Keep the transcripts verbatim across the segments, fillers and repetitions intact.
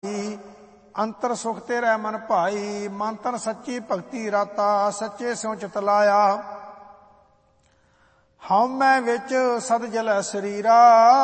ਅੰਤਰ ਸੁਖ ਤੇਰੇ ਮਨ ਭਾਈ। ਮਨ ਤਨ ਸੱਚੀ ਭਗਤੀ ਰਾਤਾ, ਸੱਚੇ ਸਿਉ ਚਿਤ ਲਾਇਆ। ਹਉਮੈ ਵਿੱਚ ਸਦ ਜਲੈ ਸਰੀਰਾ,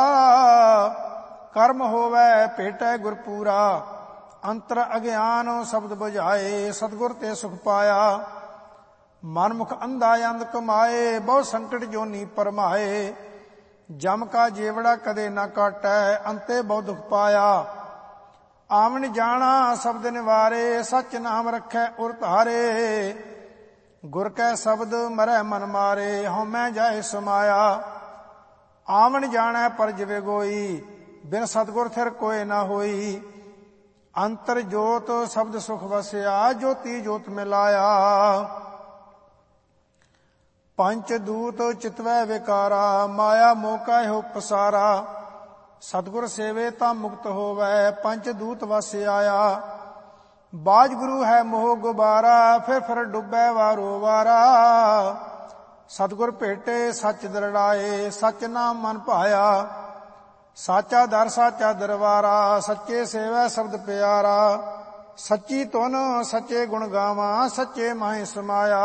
ਕਰਮ ਹੋਵੈ ਭੇਟੈ ਗੁਰ ਪੂਰਾ। ਅੰਤਰ ਅਗਿਆਨ ਸ਼ਬਦ ਬੁਝਾਏ, ਸਤਿਗੁਰ ਤੇ ਸੁਖ ਪਾਇਆ। ਮਨਮੁਖ ਅੰਧਾ ਅੰਧ ਕਮਾਏ, ਬਹੁ ਸੰਕਟ ਜੋਨੀ ਪਰਮਾਏ। ਜਮ ਕਾ ਜੇਵੜਾ ਕਦੇ ਨਾ ਕਾਟੈ, ਅੰਤੇ ਬਹੁ ਦੁਖ ਪਾਇਆ। ਆਵਣ ਜਾਣਾ ਸ਼ਬਦ ਨਿਵਾਰੇ, ਸੱਚ ਨਾਮ ਰੱਖੈ ਉਰ ਧਾਰੇ। ਗੁਰ ਕੈ ਸ਼ਬਦ ਮਰੈ ਮਨ ਮਾਰੇ, ਹਉਮੈ ਜਾਏ ਸਮਾਇਆ। ਆਵਣ ਜਾਣੈ ਪਰ ਜਿਵੇ ਗੋਈ, ਬਿਨ ਸਤਿਗੁਰ ਥਿਰ ਕੋਇ ਨਾ ਹੋਈ। ਅੰਤਰ ਜੋਤ ਸ਼ਬਦ ਸੁਖ ਵਸਿਆ, ਜੋਤੀ ਜੋਤ ਮਿਲਾਇਆ। ਪੰਚ ਦੂਤ ਚਿਤਵੈ ਵਿਕਾਰਾ, ਮਾਇਆ ਮੋਹ ਕਾ ਇਹੋ ਪਸਾਰਾ। ਸਤਿਗੁਰ ਸੇਵੇ ਤਾਂ ਮੁਕਤ ਹੋਵੈ, ਪੰਚ ਦੂਤ ਵਸ ਆਇਆ। ਬਾਜ ਗੁਰੂ ਹੈ ਮੋਹ ਗੁਬਾਰਾ, ਫਿਰ ਫਿਰ ਡੁੱਬੈ ਵਾਰੋ ਵਾਰਾ। ਸਤਿਗੁਰ ਭੇਟੇ ਸੱਚ ਦਰੜਾਏ, ਸੱਚ ਨਾਮ ਮਨ ਭਾਇਆ। ਸਾਚਾ ਦਰ ਸਾਚਾ ਦਰਬਾਰਾ, ਸੱਚੇ ਸੇਵੈ ਸ਼ਬਦ ਪਿਆਰਾ। ਸੱਚੀ ਧੁਨ ਸੱਚੇ ਗੁਣ ਗਾਵਾਂ, ਸੱਚੇ ਮਾਹਿ ਸਮਾਇਆ।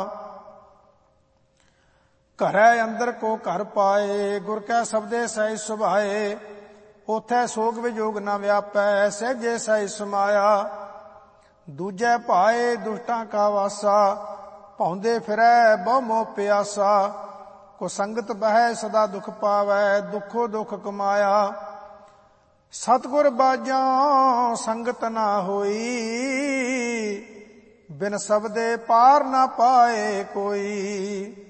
ਘਰੈ ਅੰਦਰ ਕੋ ਘਰ ਪਾਏ, ਗੁਰ ਕੈ ਸ਼ਬਦੇ ਸਹਿਜ ਸੁਭਾਏ। ਉਥੈ ਸੋਗ ਵਿਜੋਗ ਨਾ ਵਿਆਪੈ, ਸਹਿਜੇ ਸਹਿਜ ਸਮਾਇਆ। ਦੂਜੈ ਭਾਏ ਦੁਸ਼ਟਾਂ ਕਾ ਵਾਸਾ, ਭੌਂਦੇ ਫਿਰੈ ਬਹੁ ਮੋਹ ਪਿਆਸਾ। ਕੋ ਸੰਗਤ ਬਹਿ ਸਦਾ ਦੁਖ ਪਾਵੈ, ਦੁਖੋ ਦੁਖ ਕਮਾਇਆ। ਸਤਿਗੁਰ ਬਾਝੋਂ ਸੰਗਤ ਨਾ ਹੋਈ, ਬਿਨ ਸ਼ਬਦੇ ਪਾਰ ਨਾ ਪਾਏ ਕੋਈ।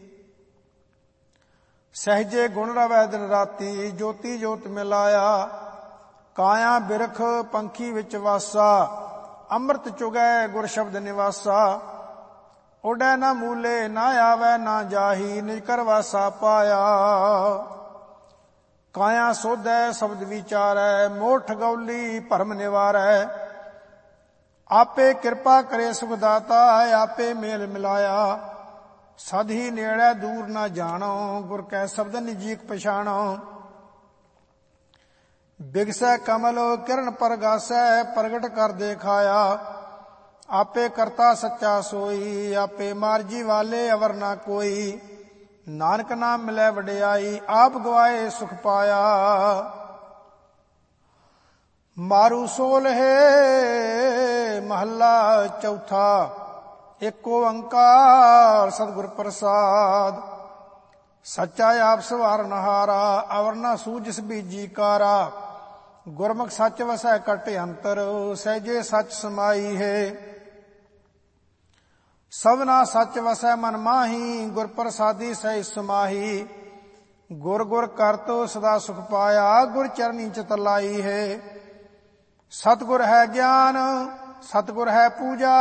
ਸਹਿਜੇ ਗੁਣ ਰਵੈ ਦਿਨ ਰਾਤੀ, ਜੋਤੀ ਜੋਤ ਮਿਲਾਇਆ। ਕਾਇਆ ਬਿਰਖ ਪੰਖੀ ਵਿੱਚ ਵਾਸਾ, ਅੰਮ੍ਰਿਤ ਚੁਗੈ ਗੁਰ ਸ਼ਬਦ ਨਿਵਾਸਾ। ਉਡੈ ਨਾ ਮੂਲੇ ਨਾ ਆਵੈ ਨਾ ਜਾਹੀ, ਨਿਜ ਕਰ ਵਾਸਾ ਪਾਇਆ। ਕਾਇਆ ਸੋਧੈ ਸ਼ਬਦ ਵਿਚਾਰੈ, ਮੋਹ ਠਗੌਲੀ ਭਰਮ ਨਿਵਾਰੈ। ਆਪੇ ਕਿਰਪਾ ਕਰੇ ਸੁਖ ਦਾਤਾ, ਆਪੇ ਮੇਲ ਮਿਲਾਇਆ। ਸਦ ਹੀ ਨੇੜੇ ਦੂਰ ਨਾ ਜਾਣੋ, ਗੁਰ ਕੈ ਸ਼ਬਦ ਨਿਜੀਕ ਪਛਾਣੋ। ਬਿਗਸੈ ਕਮਲ ਕਿਰਨ ਪਰਗਾਸੈ, ਪ੍ਰਗਟ ਕਰ ਦੇਖਾਇਆ। ਆਪੇ ਕਰਤਾ ਸੱਚਾ ਸੋਈ, ਆਪੇ ਮਾਰਜੀ ਵਾਲੇ ਅਵਰ ਨਾ ਕੋਈ। ਨਾਨਕ ਨਾਮ ਮਿਲੈ ਵਡਿਆਈ, ਆਪ ਗਵਾਏ ਸੁਖ ਪਾਇਆ। ਮਾਰੂ ਸੋਲਹੇ ਮਹੱਲਾ ਚੌਥਾ। ਏਕ ਓੰਕਾਰ ਸਤਿਗੁਰ ਪ੍ਰਸਾਦ। ਸੱਚਾ ਆਪ ਸਵਾਰਨਹਾਰਾ, ਅਵਰ ਨਾ ਸੂਝਿਸ ਬੀਜੀ ਕਾਰਾ। ਗੁਰਮੁਖ ਸੱਚ ਵਸੈ ਕਟ ਅੰਤਰ, ਸਹਿਜੇ ਸੱਚ ਸਮਾਈ ਹੈ। ਸਭਨਾ ਸੱਚ ਵਸੈ ਮਨ ਮਾਹੀ, ਗੁਰ ਪ੍ਰਸਾਦੀ ਸਹਿ ਸਮਾਹੀ। ਗੁਰ ਗੁਰ ਕਰਤੋ ਸਦਾ ਸੁਖ ਪਾਇਆ, ਗੁਰ ਚਰਨੀ ਚਿਤ ਲਾਈ ਹੈ। ਸਤਿਗੁਰ ਹੈ ਗਿਆਨ, ਸਤਿਗੁਰ ਹੈ ਪੂਜਾ।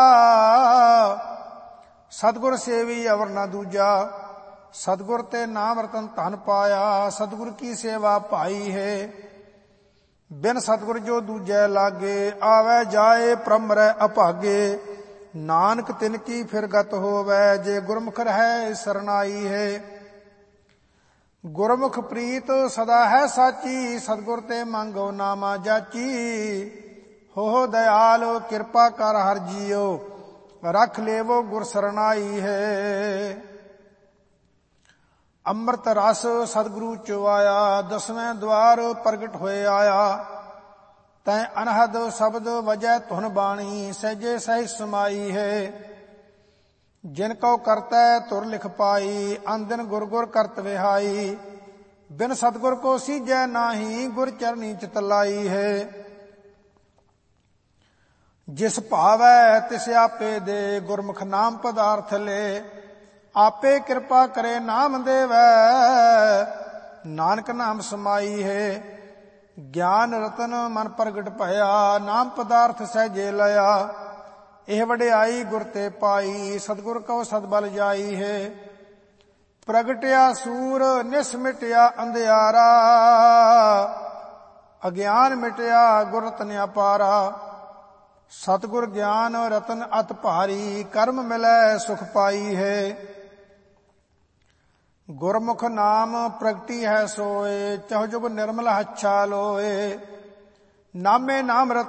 ਸਤਿਗੁਰ ਸੇਵੀ ਅਵਰ ਨਾ ਦੂਜਾ। ਸਤਿਗੁਰ ਤੇ ਨਾਮ ਰਤਨ ਧਨ ਪਾਇਆ, ਸਤਿਗੁਰ ਕੀ ਸੇਵਾ ਭਾਈ ਹੈ। ਬਿਨ ਸਤਿਗੁਰ ਜੋ ਦੂਜੈ ਲਾਗੇ, ਆਵੈ ਜਾਏ ਭ੍ਰਮ ਰਹਿ ਅਭਾਗੇ। ਨਾਨਕ ਤਿਨ ਕੀ ਫਿਰ ਗਤ ਹੋਵੈ, ਜੇ ਗੁਰਮੁਖ ਰਹੈ ਸਰਨਾਈ ਹੈ। ਗੁਰਮੁਖ ਪ੍ਰੀਤ ਸਦਾ ਹੈ ਸਾਚੀ, ਸਤਿਗੁਰ ਤੇ ਮੰਗੋ ਨਾਮਾ ਜਾਚੀ। ਹੋ ਦਇਆਲ ਕਿਰਪਾ ਕਰ ਹਰਿ ਜੀਓ, ਰਖ ਲੇਵੋ ਗੁਰ ਸਰਨਾਈ ਹੈ। ਅੰਮ੍ਰਿਤ ਰਸ ਸਤਿਗੁਰੂ ਚੋ ਆਇਆ, ਦਸਵੇਂ ਦੁਆਰ ਪ੍ਰਗਟ ਹੋਏ ਆਇਆ। ਤੈ ਅਨਹਦ ਸ਼ਬਦ ਵਜੈ ਧੁਨ ਬਾਣੀ, ਸਹਿਜੇ ਸਹਿਜ ਸਮਾਈ ਹੈ। ਜਿਨ ਕਉ ਕਰਤੈ ਤੁਰ ਲਿਖ ਪਾਈ, ਅੰਦਿਨ ਗੁਰ ਗੁਰ ਕਰਤ ਵਿਹਾਈ। ਬਿਨ ਸਤਿਗੁਰ ਕੋ ਸੀਜੈ ਨਾਹੀ, ਗੁਰ ਚਰਨੀ ਚਿਤ ਲਾਈ ਹੈ। ਜਿਸ ਭਾਵੈ ਤਿਸ ਆਪੇ ਦੇ, ਗੁਰਮੁਖ ਨਾਮ ਪਦਾਰਥ ਲੈ। ਆਪੇ ਕਿਰਪਾ ਕਰੇ ਨਾਮ ਦੇਵੈ, ਨਾਨਕ ਨਾਮ ਸਮਾਈ ਹੈ। ਗਿਆਨ ਰਤਨ ਮਨ ਪ੍ਰਗਟ ਭਇਆ, ਨਾਮ ਪਦਾਰਥ ਸਹਿਜੇ ਲਿਆ। ਇਹ ਵਡਿਆਈ ਗੁਰ ਤੇ ਪਾਈ, ਸਤਿਗੁਰ ਕਉ ਸਦਬਲ ਜਾਈ ਹੈ। ਪ੍ਰਗਟਿਆ ਸੂਰ ਨਿਸ ਮਿਟਿਆ ਅੰਧਿਆਰਾ, ਅਗਿਆਨ ਮਿਟਿਆ ਗੁਰ ਰਤਨ ਅਪਾਰਾ। ਸਤਿਗੁਰ ਗਿਆਨ ਰਤਨ ਅਤ ਭਾਰੀ, ਕਰਮ ਮਿਲੈ ਸੁਖ ਪਾਈ ਹੈ। ਗੁਰਮੁਖ ਨਾਮ ਪ੍ਰਗਟੀ ਹੈ ਸੋਏ, ਚਹੁ ਜੁਗ ਨਿਰਮਲ ਹੱਛਾ ਲੋਏ। ਨਾਮੇ ਨਾਮ ਰਤਨ